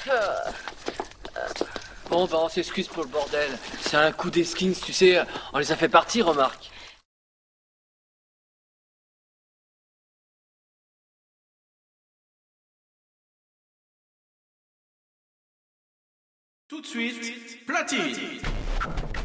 Bon, bah on s'excuse pour le bordel. C'est un coup des skins, tu sais, on les a fait partir, remarque. Tout de suite, platine.